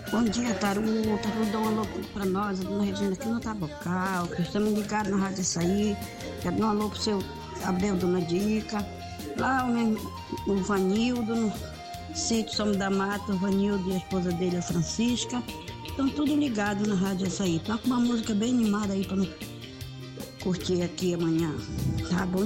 Bom dia, Taru. Taru, dá uma alô pra nós, a dona Regina aqui no Tabocal, que estamos ligados na Rádio Açaí. Quero dar um alô pro seu Abel, Dona Dica. Lá o Vanildo, no sítio Somos da Mata, o Vanildo e a esposa dele, a Francisca. Estão tudo ligados na Rádio Açaí. Toca uma música bem animada aí pra não curtir aqui amanhã. Tá bom?